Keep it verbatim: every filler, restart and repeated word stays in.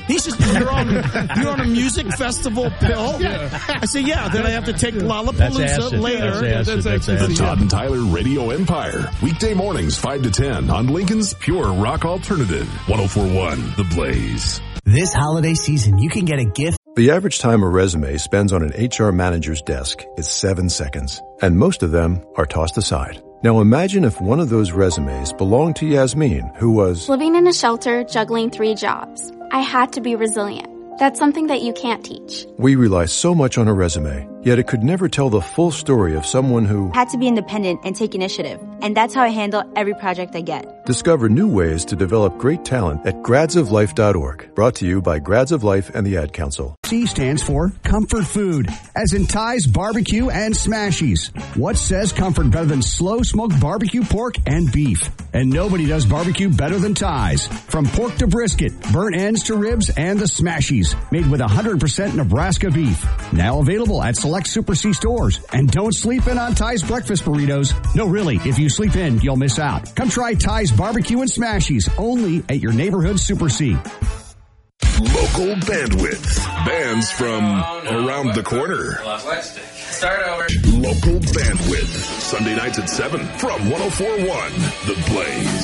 He says, you're on, you're on a music festival pill? Yeah. I say, yeah, then I have to take That's Lollapalooza acid. later. That's acid. That's acid. The Todd and Tyler Radio Empire. Weekday mornings, five to ten on Lincoln's Pure Rock Alternative. one oh four point one The Blaze. This holiday season, you can get a gift. The average time a resume spends on an H R manager's desk is seven seconds, and most of them are tossed aside. Now imagine if one of those resumes belonged to Yasmin, who was living in a shelter, juggling three jobs. I had to be resilient. That's something that you can't teach. We rely so much on a resume, yet it could never tell the full story of someone who had to be independent and take initiative. And that's how I handle every project I get. Discover new ways to develop great talent at grads of life dot org. Brought to you by Grads of Life and the Ad Council. C stands for comfort food, as in Ty's Barbecue and Smashies. What says comfort better than slow smoked barbecue pork and beef? And nobody does barbecue better than Ty's. From pork to brisket, burnt ends to ribs, and the Smashies, made with one hundred percent Nebraska beef. Now available at select Super C stores. And don't sleep in on Ty's breakfast burritos. No, really, if you sleep in, you'll miss out. Come try Ty's Barbecue and Smashies, only at your neighborhood Super C. Local bandwidth. Bands from around the corner. Start over. Local bandwidth. Sunday nights at seven from one oh four point one The Blaze.